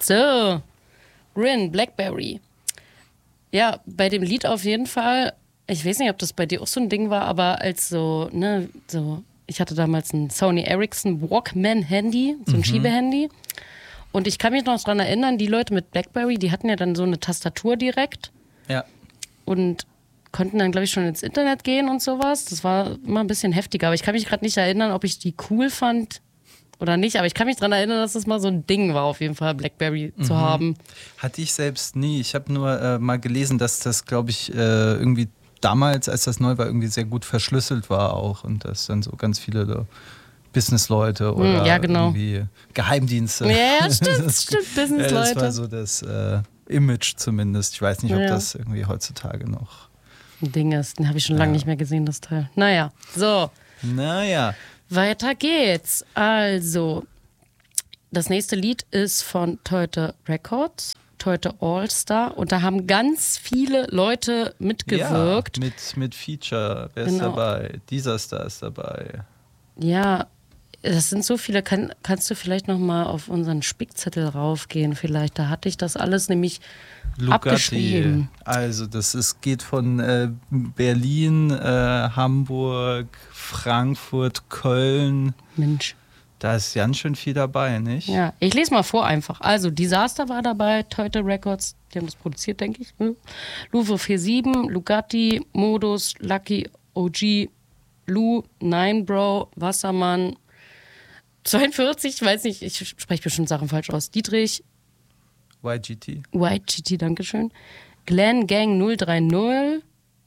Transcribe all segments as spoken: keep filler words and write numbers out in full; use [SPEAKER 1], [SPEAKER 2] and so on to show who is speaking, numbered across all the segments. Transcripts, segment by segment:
[SPEAKER 1] So, Rin, Blackberry. Ja, bei dem Lied auf jeden Fall. Ich weiß nicht, ob das bei dir auch so ein Ding war, aber als so, ne, so, ich hatte damals ein Sony Ericsson Walkman-Handy, so ein mhm. Schiebehandy. Und ich kann mich noch daran erinnern, die Leute mit Blackberry, die hatten ja dann so eine Tastatur direkt.
[SPEAKER 2] Ja.
[SPEAKER 1] Und konnten dann, glaube ich, schon ins Internet gehen und sowas. Das war immer ein bisschen heftiger. Aber ich kann mich gerade nicht erinnern, ob ich die cool fand oder nicht. Aber ich kann mich daran erinnern, dass das mal so ein Ding war, auf jeden Fall Blackberry mhm. zu haben.
[SPEAKER 2] Hatte ich selbst nie. Ich habe nur äh, mal gelesen, dass das, glaube ich, äh, irgendwie damals, als das neu war, irgendwie sehr gut verschlüsselt war auch. Und dass dann so ganz viele so Businessleute oder
[SPEAKER 1] ja, genau.
[SPEAKER 2] irgendwie Geheimdienste.
[SPEAKER 1] Ja, stimmt, stimmt, Businessleute.
[SPEAKER 2] Ja, das war so das äh, Image zumindest. Ich weiß nicht, ob ja. das irgendwie heutzutage noch
[SPEAKER 1] ein Ding ist. Den habe ich schon lange ja. nicht mehr gesehen, das Teil. Naja, so.
[SPEAKER 2] Naja.
[SPEAKER 1] Weiter geht's. Also, das nächste Lied ist von Toyota Records, Toyota All-Star. Und da haben ganz viele Leute mitgewirkt.
[SPEAKER 2] Ja, mit, mit Feature. Wer ist
[SPEAKER 1] genau.
[SPEAKER 2] dabei? Dieser Star ist dabei.
[SPEAKER 1] Ja, das sind so viele. Kann, kannst du vielleicht noch mal auf unseren Spickzettel raufgehen? Vielleicht, da hatte ich das alles nämlich
[SPEAKER 2] Lugatti. Abgeschrieben. Also das ist, geht von äh, Berlin, äh, Hamburg, Frankfurt, Köln.
[SPEAKER 1] Mensch.
[SPEAKER 2] Da ist ganz schön viel dabei, nicht?
[SPEAKER 1] Ja, ich lese mal vor einfach. Also Disaster war dabei, Toyota Records, die haben das produziert, denke ich. Hm. Louvre siebenundvierzig, Lugatti, Modus, Lucky, O G, Lou, Nine Bro, Wassermann, zweiundvierzig, ich weiß nicht, ich spreche bestimmt Sachen falsch aus. Dietrich.
[SPEAKER 2] Y G T.
[SPEAKER 1] Y G T, dankeschön. Glenn Gang null drei null.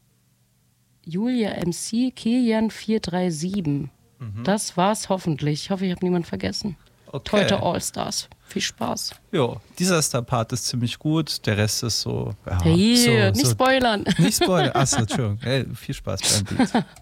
[SPEAKER 1] Julia M C, Kilian vier drei sieben. Mhm. Das war's hoffentlich. Ich hoffe, ich habe niemanden vergessen.
[SPEAKER 2] Okay.
[SPEAKER 1] Toyota All-Stars. Viel Spaß.
[SPEAKER 2] Jo, dieser Star-Part ist ziemlich gut. Der Rest ist so. Ja,
[SPEAKER 1] hey,
[SPEAKER 2] so,
[SPEAKER 1] nicht
[SPEAKER 2] so,
[SPEAKER 1] spoilern.
[SPEAKER 2] Nicht spoilern. Achso, Entschuldigung. Hey, viel Spaß beim Beat.